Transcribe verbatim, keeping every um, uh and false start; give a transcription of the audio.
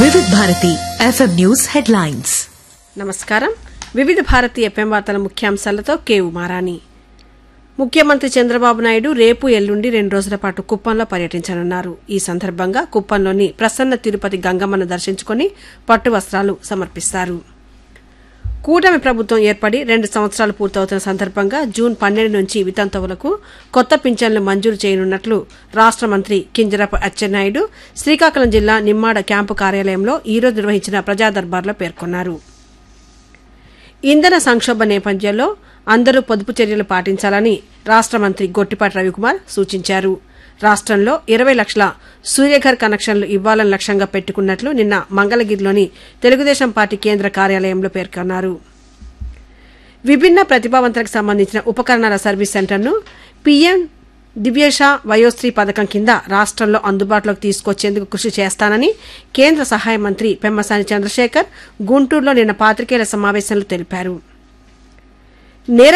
వివిధ Bharati FM news headlines. నమస్కారం. వివిధ భారతి ఎఫ్ఎం వార్తల ముఖ్యాంశాలతో కే ఉమారాణి. ముఖ్యమంత్రి చంద్రబాబు నాయుడు రేపు ఎల్లుండి రెండు రోజుల పాటు కుప్పంలో పర్యటించనున్నారు. ఈ సందర్భంగా కుప్పంలోని ప్రసన్న తిరుపతి గంగమ్మను దర్శించుకుని పట్టు వస్త్రాలు సమర్పిస్తారు. కూటమి ప్రభుత్వం ఏర్పడి రెండు సంవత్సరాలు పూర్తవుతున్న సందర్భంగా జూన్ పన్నెండు నుంచి వితంతువులకు కొత్త పింఛన్లు మంజూరు చేయనున్నట్లు రాష్ట మంత్రి కింజరాపు అచ్చెన్నాయుడు శ్రీకాకుళం జిల్లా నిమ్మాడ క్యాంపు కార్యాలయంలో ఈరోజు నిర్వహించిన ప్రజా దర్బార్లో పేర్కొన్నారు. ఇంధన సంక్షోభ నేపథ్యంలో అందరూ పొదుపు చర్యలు పాటించాలని రాష్ట మంత్రి గొట్టిపాటి రవికుమార్ సూచించారు. రాష్టంలో ఇరవై లక్షల సూర్యఘర్ కనెక్షన్లు ఇవ్వాలని లక్ష్యంగా పెట్టుకున్నట్లు నిన్న మంగళగిరిలోని తెలుగుదేశం పార్టీ కేంద్ర కార్యాలయంలో పేర్కొన్నారు. విభిన్న ప్రతిభావంతులకు సంబంధించిన ఉపకరణాల సర్వీస్ సెంటర్ను పీఎం దివ్యేష వయోశ్రీ పథకం కింద రాష్టంలో అందుబాటులోకి తీసుకొచ్చేందుకు కృషి చేస్తానని కేంద్ర సహాయ మంత్రి పెమ్మసాని చంద్రశేఖర్ గుంటూరులో నిన్న పాత్రికేయుల సమావేశంలో తెలిపారు.